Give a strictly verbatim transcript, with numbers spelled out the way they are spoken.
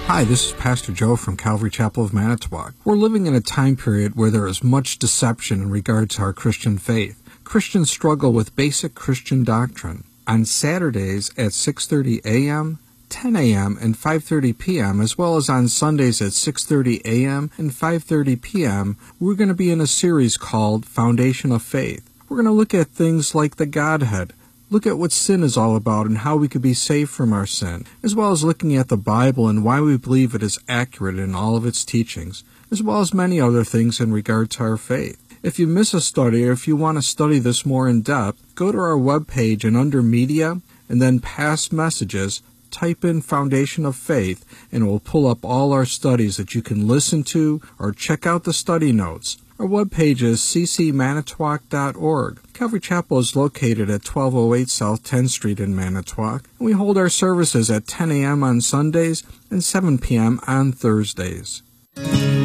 Hi, this is Pastor Joe from Calvary Chapel of Manitowoc. We're living in a time period where there is much deception in regard to our Christian faith. Christians struggle with basic Christian doctrine. On Saturdays at six thirty a.m., ten a.m., and five thirty p.m., as well as on Sundays at six thirty a.m. and five thirty p.m., we're going to be in a series called Foundation of Faith. We're going to look at things like the Godhead, look at what sin is all about and how we could be saved from our sin, as well as looking at the Bible and why we believe it is accurate in all of its teachings, as well as many other things in regard to our faith. If you miss a study or if you want to study this more in depth, go to our webpage and under Media and then Past Messages, type in Foundation of Faith and it will pull up all our studies that you can listen to or check out the study notes. Our webpage is c c manitowoc dot org. Calvary Chapel is located at twelve oh eight South tenth Street in Manitowoc, and we hold our services at ten a.m. on Sundays and seven p.m. on Thursdays.